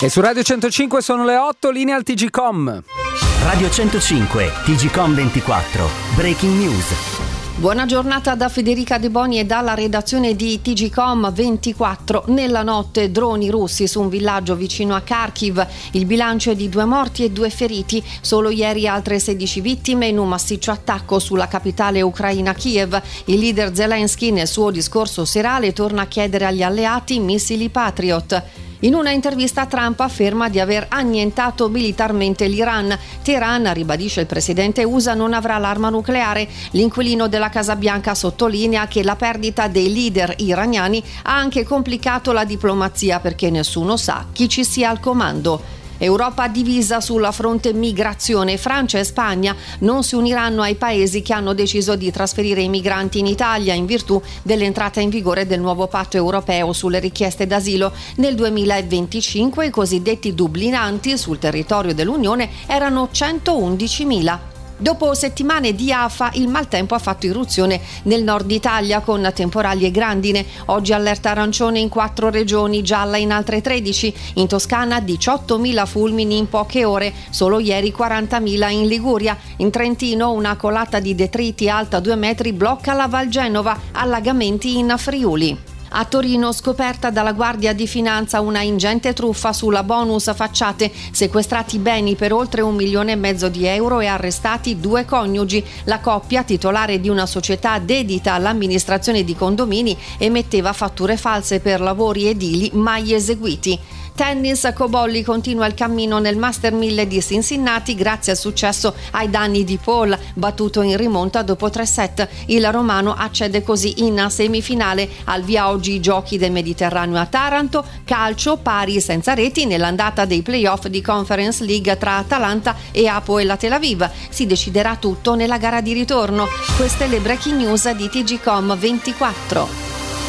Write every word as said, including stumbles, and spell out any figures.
E su Radio centocinque sono le otto, linea al T G Com. Radio centocinque, T G Com ventiquattro, Breaking News. Buona giornata da Federica De Boni e dalla redazione di T G Com ventiquattro. Nella notte droni russi su un villaggio vicino a Kharkiv. Il bilancio è di due morti e due feriti. Solo ieri altre sedici vittime in un massiccio attacco sulla capitale ucraina Kiev. Il leader Zelensky nel suo discorso serale torna a chiedere agli alleati missili Patriot. In una intervista Trump afferma di aver annientato militarmente l'Iran. Teheran, ribadisce il presidente U S A, non avrà l'arma nucleare. L'inquilino della Casa Bianca sottolinea che la perdita dei leader iraniani ha anche complicato la diplomazia perché nessuno sa chi ci sia al comando. Europa divisa sulla fronte migrazione. Francia e Spagna non si uniranno ai paesi che hanno deciso di trasferire i migranti in Italia in virtù dell'entrata in vigore del nuovo patto europeo sulle richieste d'asilo. Nel duemilaventicinque i cosiddetti dublinanti sul territorio dell'Unione erano centoundicimila. Dopo settimane di afa, il maltempo ha fatto irruzione nel nord Italia con temporali e grandine. Oggi allerta arancione in quattro regioni, gialla in altre tredici. In Toscana diciottomila fulmini in poche ore, solo ieri quarantamila in Liguria. In Trentino una colata di detriti alta due metri blocca la Val Genova, allagamenti in Friuli. A Torino scoperta dalla Guardia di Finanza una ingente truffa sulla bonus facciate, sequestrati beni per oltre un milione e mezzo di euro e arrestati due coniugi. La coppia, titolare di una società dedita all'amministrazione di condomini, emetteva fatture false per lavori edili mai eseguiti. Tennis, Cobolli continua il cammino nel Master mille di Cincinnati grazie al successo ai danni di Paul, battuto in rimonta dopo tre set. Il romano accede così in semifinale. Al via oggi i giochi del Mediterraneo a Taranto. Calcio, pari senza reti nell'andata dei playoff di Conference League tra Atalanta e Hapoel Tel Aviv. Si deciderà tutto nella gara di ritorno. Queste le breaking news di T G Com ventiquattro.